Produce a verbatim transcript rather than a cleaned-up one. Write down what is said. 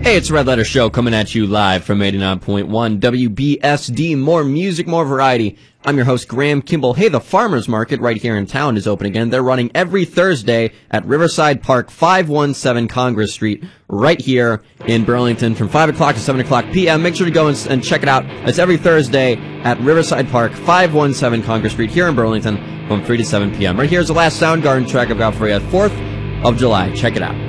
Hey, it's Red Letter Show coming at you live from eighty-nine point one W B S D. More music, more variety. I'm your host, Graham Kimball. Hey, the Farmers Market right here in town is open again. They're running every Thursday at Riverside Park, five one seven Congress Street, right here in Burlington from five o'clock to seven o'clock p m Make sure to go and, and check it out. It's every Thursday at Riverside Park, five one seven Congress Street here in Burlington from three to seven p m Right here's the last Soundgarden track I've got for you, fourth of July. Check it out.